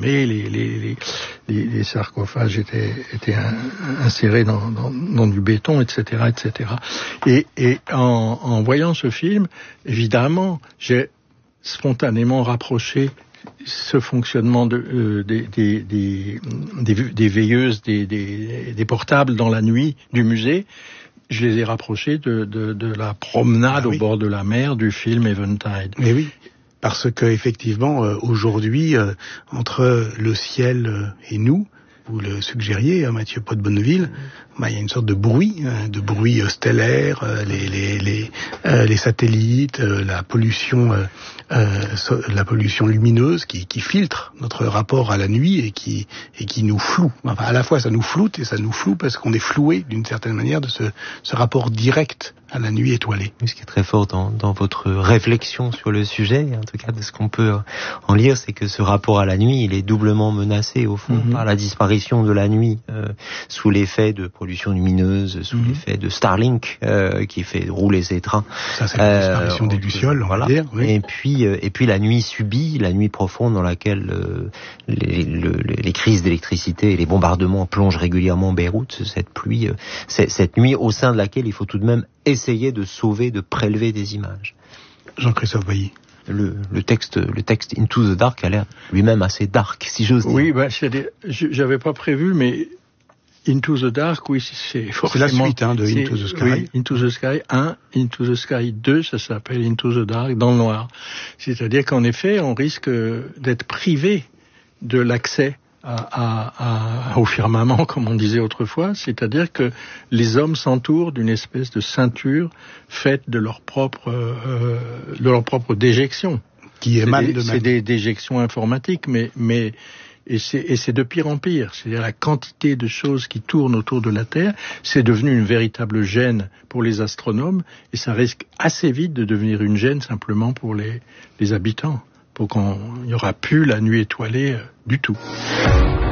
fermés, les sarcophages étaient insérés dans du béton, etc., etc. Et en voyant ce film, évidemment, j'ai spontanément rapproché ce fonctionnement des veilleuses, des portables dans la nuit du musée. Je les ai rapprochés de la promenade au bord de la mer du film Eventide. Mais oui, parce que effectivement, aujourd'hui, entre le ciel et nous, vous le suggériez, Mathieu Pot-de-Bonneville, il y a une sorte de bruit stellaire, les satellites, la pollution lumineuse qui filtre notre rapport à la nuit et qui nous floue. Enfin, à la fois ça nous floute et ça nous floue parce qu'on est floué d'une certaine manière de ce rapport direct à la nuit étoilée. Ce qui est très fort dans votre réflexion sur le sujet, en tout cas de ce qu'on peut en lire, c'est que ce rapport à la nuit, il est doublement menacé au fond par la disparition de la nuit sous l'effet de pollution lumineuse, sous l'effet de Starlink qui fait rouler ses trains. Ça c'est la disparition des lucioles, on va dire. Oui. Et puis la nuit subie, la nuit profonde dans laquelle les crises d'électricité et les bombardements plongent régulièrement Beyrouth, cette nuit au sein de laquelle il faut tout de même essayer de sauver, de prélever des images. Jean-Christophe Bailly. Le texte Into the Dark a l'air lui-même assez dark, si j'ose dire. Oui, j'avais pas prévu, mais Into the Dark, oui, c'est forcément... C'est la suite de Into the Sky. Oui, Into the Sky 1, Into the Sky 2, ça s'appelle Into the Dark, dans le noir. C'est-à-dire qu'en effet, on risque d'être privé de l'accès au firmament, comme on disait autrefois, c'est-à-dire que les hommes s'entourent d'une espèce de ceinture faite de leur propre déjection. Qui émane de C'est des déjections informatiques, mais c'est de pire en pire. C'est-à-dire la quantité de choses qui tournent autour de la Terre, c'est devenu une véritable gêne pour les astronomes, et ça risque assez vite de devenir une gêne simplement pour les habitants. Pour qu'il n'y aura plus la nuit étoilée du tout.